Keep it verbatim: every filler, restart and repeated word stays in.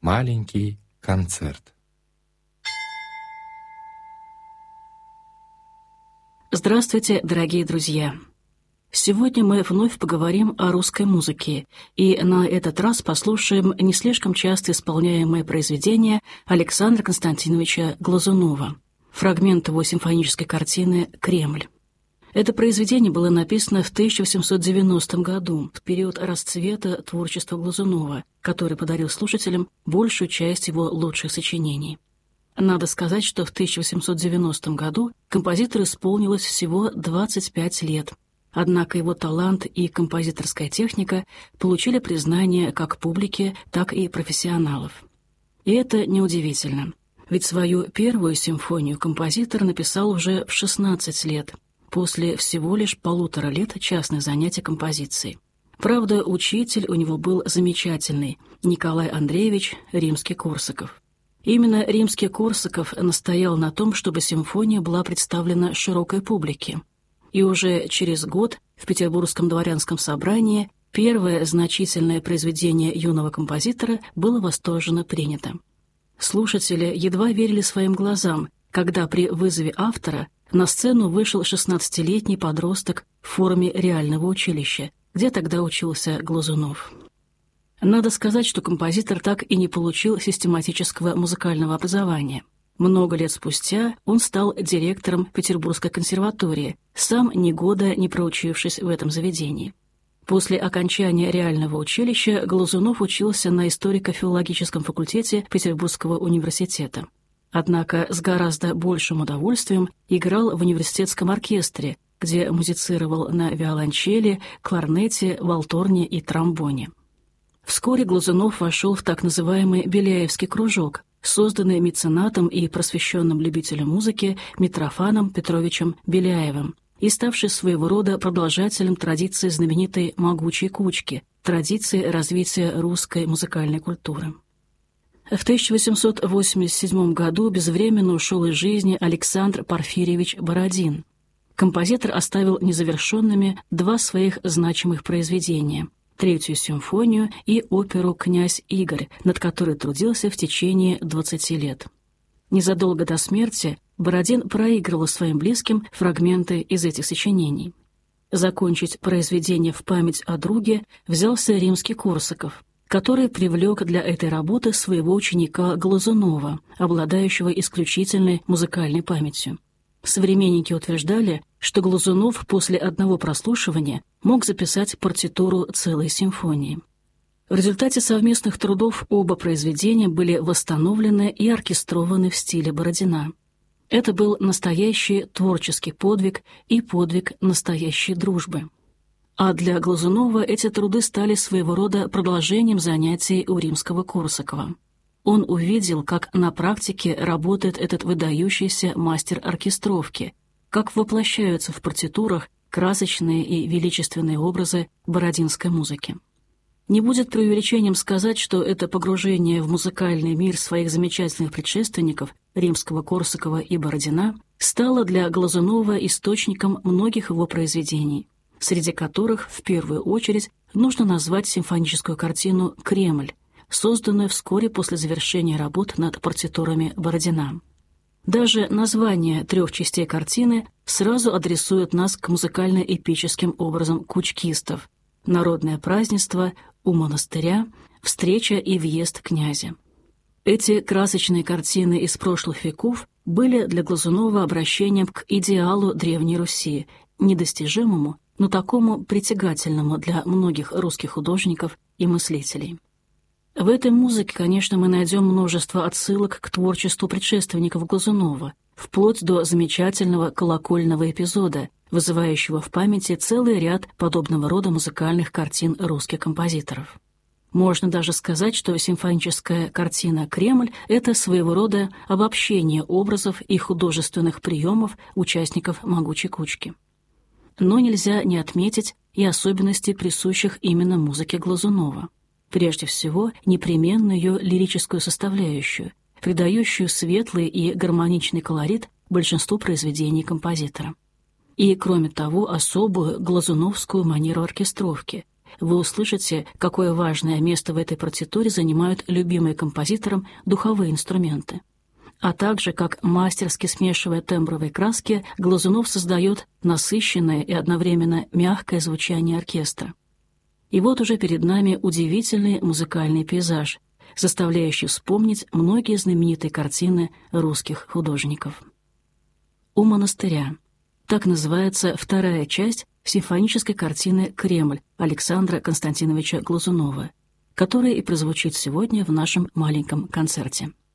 Маленький концерт. Здравствуйте, дорогие друзья! Сегодня мы вновь поговорим о русской музыке, и на этот раз послушаем не слишком часто исполняемое произведение Александра Константиновича Глазунова, фрагмент его симфонической картины «Кремль». Это произведение было написано в тысяча восемьсот девяностом году, в период расцвета творчества Глазунова, который подарил слушателям большую часть его лучших сочинений. Надо сказать, что в тысяча восемьсот девяностом году композитору исполнилось всего двадцать пять лет. Однако его талант и композиторская техника получили признание как публики, так и профессионалов. И это неудивительно, ведь свою первую симфонию композитор написал уже в шестнадцать лет, после всего лишь полутора лет частных занятий композицией. Правда, учитель у него был замечательный – Николай Андреевич Римский-Корсаков. Именно Римский-Корсаков настоял на том, чтобы симфония была представлена широкой публике. И уже через год в Петербургском дворянском собрании первое значительное произведение юного композитора было восторженно принято. Слушатели едва верили своим глазам, когда при вызове автора на сцену вышел шестнадцатилетний подросток в форме реального училища, где тогда учился Глазунов. Надо сказать, что композитор так и не получил систематического музыкального образования. Много лет спустя он стал директором Петербургской консерватории, сам ни года не проучившись в этом заведении. После окончания реального училища Глазунов учился на историко-филологическом факультете Петербургского университета. Однако с гораздо большим удовольствием играл в университетском оркестре, где музицировал на виолончели, кларнете, валторне и тромбоне. Вскоре Глазунов вошел в так называемый Беляевский кружок, созданный меценатом и просвещенным любителем музыки Митрофаном Петровичем Беляевым, и ставший своего рода продолжателем традиции знаменитой «могучей кучки», традиции развития русской музыкальной культуры. В тысяча восемьсот восемьдесят седьмом году безвременно ушел из жизни Александр Порфирьевич Бородин. Композитор оставил незавершенными два своих значимых произведения – Третью симфонию и оперу «Князь Игорь», над которой трудился в течение двадцати лет. Незадолго до смерти Бородин проигрывал своим близким фрагменты из этих сочинений. Закончить произведение в память о друге взялся Римский-Корсаков, который привлек для этой работы своего ученика Глазунова, обладающего исключительной музыкальной памятью. Современники утверждали, что Глазунов после одного прослушивания мог записать партитуру целой симфонии. В результате совместных трудов оба произведения были восстановлены и оркестрованы в стиле Бородина. Это был настоящий творческий подвиг и подвиг настоящей дружбы. А для Глазунова эти труды стали своего рода продолжением занятий у Римского-Корсакова. Он увидел, как на практике работает этот выдающийся мастер оркестровки, как воплощаются в партитурах красочные и величественные образы бородинской музыки. Не будет преувеличением сказать, что это погружение в музыкальный мир своих замечательных предшественников Римского-Корсакова и Бородина стало для Глазунова источником многих его произведений, среди которых в первую очередь нужно назвать симфоническую картину «Кремль», созданную вскоре после завершения работ над партитурами Бородина. Даже название трех частей картины сразу адресует нас к музыкально-эпическим образам кучкистов: народное празднество, у монастыря, встреча и въезд князя. Эти красочные картины из прошлых веков были для Глазунова обращением к идеалу Древней Руси, недостижимому, но такому притягательному для многих русских художников и мыслителей. В этой музыке, конечно, мы найдем множество отсылок к творчеству предшественников Глазунова, вплоть до замечательного колокольного эпизода, вызывающего в памяти целый ряд подобного рода музыкальных картин русских композиторов. Можно даже сказать, что симфоническая картина «Кремль» — это своего рода обобщение образов и художественных приемов участников «Могучей кучки». Но нельзя не отметить и особенности, присущих именно музыке Глазунова. Прежде всего, непременную ее лирическую составляющую, придающую светлый и гармоничный колорит большинству произведений композитора. И, кроме того, особую глазуновскую манеру оркестровки, вы услышите, какое важное место в этой партитуре занимают любимые композитором духовые инструменты. А также, как мастерски смешивая тембровые краски, Глазунов создает насыщенное и одновременно мягкое звучание оркестра. И вот уже перед нами удивительный музыкальный пейзаж, заставляющий вспомнить многие знаменитые картины русских художников. «У монастыря» — так называется вторая часть симфонической картины «Кремль» Александра Константиновича Глазунова, которая и прозвучит сегодня в нашем маленьком концерте.